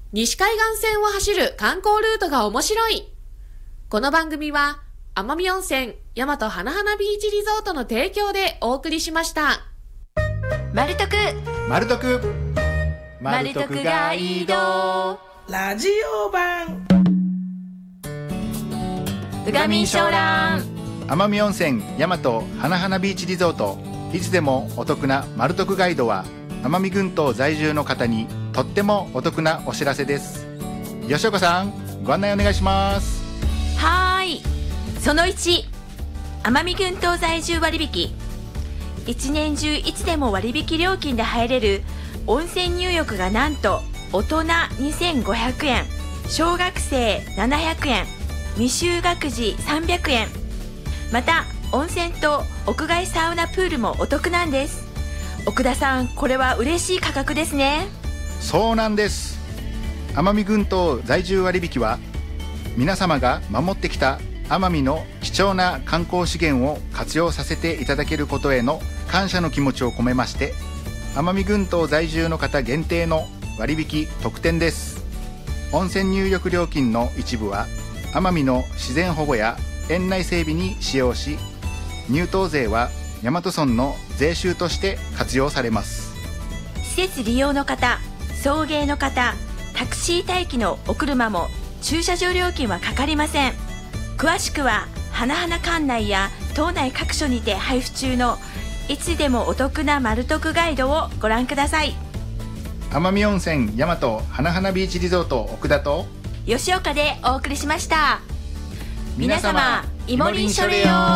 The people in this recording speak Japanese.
西海岸線を走る観光ルートが面白い。この番組は奄美温泉大和花々ビーチリゾートの提供でお送りしました。 マルトクガイドラジオ版うがみんしょうらん。 奄美温泉大和花々ビーチリゾート、いつでもお得なマルトクガイドは奄美群島在住の方にとってもお得なお知らせです。吉岡さん、ご案内お願いします。 はーい。その1、奄美群島在住割引。一年中いつでも割引料金で入れる温泉入浴がなんと大人2500円、小学生700円、未就学児300円。また温泉と屋外サウナプールもお得なんです。奥田さん、これは嬉しい価格ですね。 そうなんです。奄美群島在住割引は皆様が守ってきた奄美の貴重な観光資源を活用させていただけることへの感謝の気持ちを込めまして、奄美群島在住の方限定の割引特典です。温泉入浴料金の一部は奄美の自然保護や園内整備に使用し、入湯税は大和村の税収として活用されます。 施設利用の方、送迎の方、タクシー待機のお車も駐車場料金はかかりません。詳しくは花々館内や島内各所にて配布中のいつでもお得なマルトクガイドをご覧ください。 奄美温泉大和花々ビーチリゾート奥田と吉岡でお送りしました。 皆様、 イモリンショレよ。